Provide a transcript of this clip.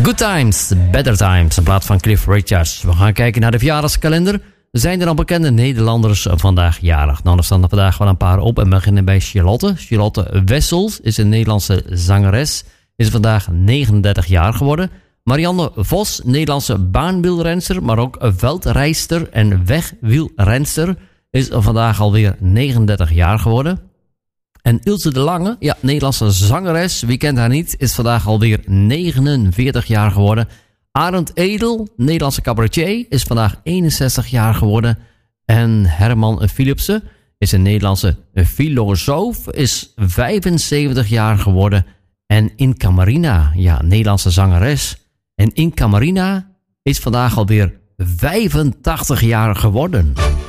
Good Times, Better Times, een plaat van Cliff Richards. We gaan kijken naar de verjaardagskalender. Zijn er al bekende Nederlanders vandaag jarig? Nou, er staan er vandaag wel een paar op. En we beginnen bij Charlotte. Charlotte Wessels is een Nederlandse zangeres. Is vandaag 39 jaar geworden. Marianne Vos, Nederlandse baanwielrenster, maar ook veldrijster en wegwielrenster, is vandaag alweer 39 jaar geworden. En Ilse de Lange, ja, Nederlandse zangeres, wie kent haar niet, is vandaag alweer 49 jaar geworden. Arend Edel, Nederlandse cabaretier, is vandaag 61 jaar geworden. En Herman Philipsen is een Nederlandse filosoof, is 75 jaar geworden. En Inka Marina, ja, Nederlandse zangeres. En Inka Marina is vandaag alweer 85 jaar geworden.